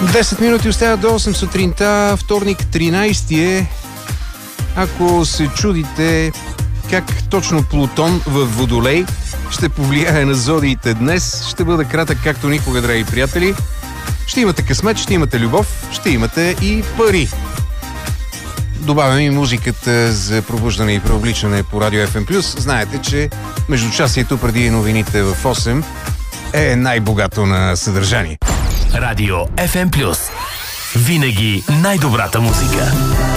10 минути остават до 8 сутринта, вторник 13 е. Ако се чудите как точно Плутон в Водолей ще повлияе на зодиите днес, ще бъда кратък както никога, драги приятели. Ще имате късмет, ще имате любов, ще имате и пари. Добавям и музиката за пробуждане и преобличане по Радио FM+. Знаете, че междучасието преди новините в 8 е най-богато на съдържание. Радио FM+. Винаги най-добрата музика.